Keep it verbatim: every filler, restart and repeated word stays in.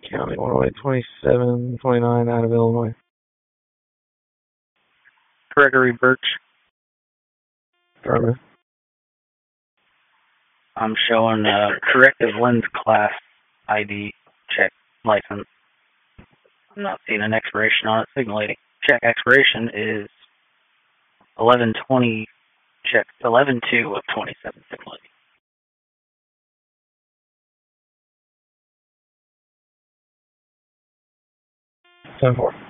County one oh eight twenty-seven twenty-nine out of Illinois. Gregory Birch. Affirmative. I'm showing a corrective lens class I D check license. I'm not seeing an expiration on it. Signaling check expiration is eleven twenty. Check eleven two of twenty-seven. Signaling. ten four.